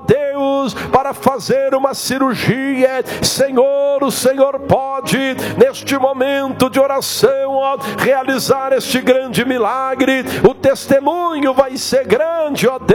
Deus, para fazer uma cirurgia. Senhor, o Senhor pode, neste momento de oração, ó, realizar este grande milagre. O testemunho vai ser grande, ó Deus.